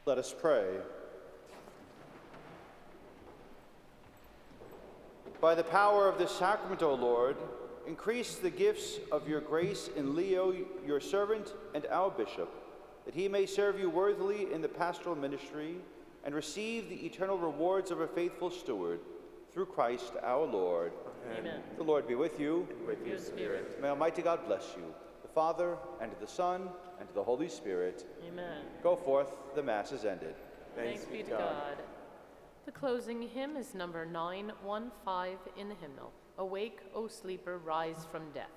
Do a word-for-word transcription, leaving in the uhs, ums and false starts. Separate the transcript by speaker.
Speaker 1: Let us pray. By the power of this sacrament, O Lord, increase the gifts of your grace in Leo, your servant, and our bishop, that he may serve you worthily in the pastoral ministry and receive the eternal rewards of a faithful steward, through Christ our Lord.
Speaker 2: Amen.
Speaker 1: The Lord be with you.
Speaker 2: And with your spirit.
Speaker 1: May Almighty God bless you, the Father, and the Son, and the Holy Spirit.
Speaker 2: Amen.
Speaker 1: Go forth, the Mass is ended.
Speaker 2: Thanks, Thanks be to God. God. The closing hymn is number nine one five in the hymnal. Awake, O sleeper, rise from death.